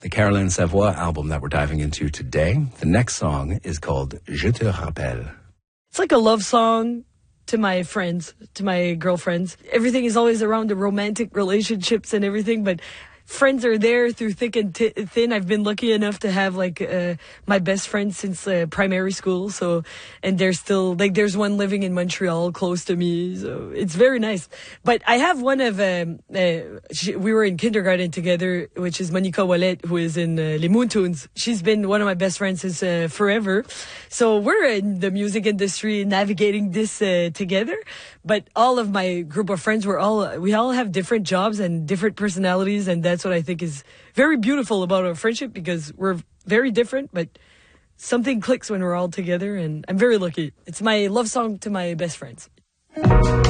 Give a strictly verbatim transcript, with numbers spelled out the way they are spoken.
the Caroline Savoie album that we're diving into today. The next song is called Je te rappelle. It's like a love song to my friends, to my girlfriends. Everything is always around the romantic relationships and everything, but friends are there through thick and t- thin. I've been lucky enough to have like uh, my best friend since uh, primary school. So, and there's still like there's one living in Montreal close to me. So it's very nice. But I have one of um, uh, she, we were in kindergarten together, which is Monica Wallet, who is in uh, Les Moontoons. She's been one of my best friends since uh, forever. So we're in the music industry, navigating this uh, together. But all of my group of friends were all we all have different jobs and different personalities, and that's what I think is very beautiful about our friendship, because we're very different, but something clicks when we're all together, and I'm very lucky. It's my love song to my best friends.